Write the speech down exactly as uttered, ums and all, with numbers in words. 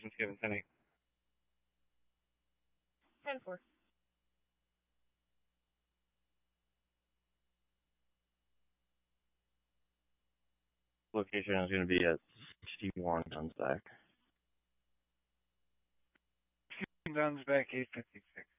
location seven ten eight. ten four. Location is going to be at sixty-one Guns back. Dunsback eight fifty-six.